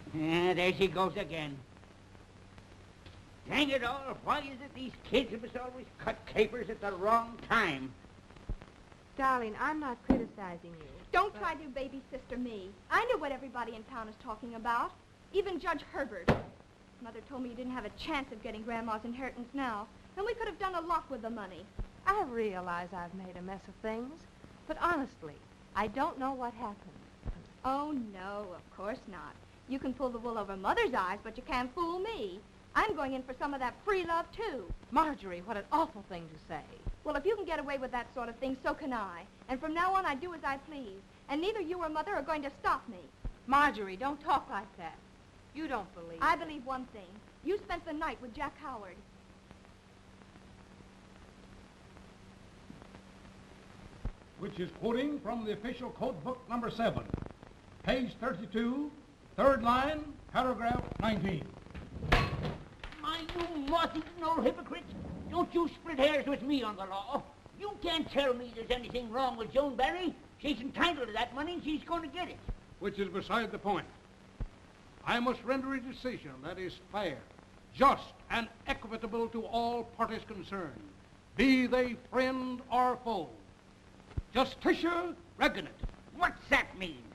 Yeah, there she goes again. Dang it all, why is it these kids must always cut capers at the wrong time? Darling, I'm not criticizing you. Don't try to baby sister me. I know what everybody in town is talking about. Even Judge Herbert. Mother told me you didn't have a chance of getting Grandma's inheritance now. And we could have done a lot with the money. I realize I've made a mess of things, but honestly, I don't know what happened. Oh, no, of course not. You can pull the wool over Mother's eyes, but you can't fool me. I'm going in for some of that free love, too. Marjorie, what an awful thing to say. Well, if you can get away with that sort of thing, so can I. And from now on, I do as I please. And neither you or Mother are going to stop me. Marjorie, don't talk like that. You don't believe I it. believe one thing. You spent the night with Jack Howard. Which is quoting from the official code book number 7, page 32, third line, paragraph 19. My, you moth-eaten old hypocrite! Don't you split hairs with me on the law. You can't tell me there's anything wrong with Joan Barry. She's entitled to that money and she's going to get it. Which is beside the point. I must render a decision that is fair, just, and equitable to all parties concerned, be they friend or foe. Justitia regnant. What's that mean?